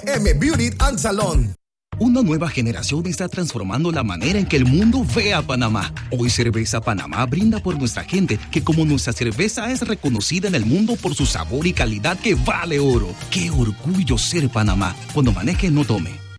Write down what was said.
M Beauty and Salon. Una nueva generación está transformando la manera en que el mundo ve a Panamá. Hoy Cerveza Panamá brinda por nuestra gente, que como nuestra cerveza es reconocida en el mundo por su sabor y calidad que vale oro. ¡Qué orgullo ser Panamá! Cuando maneje, no tome.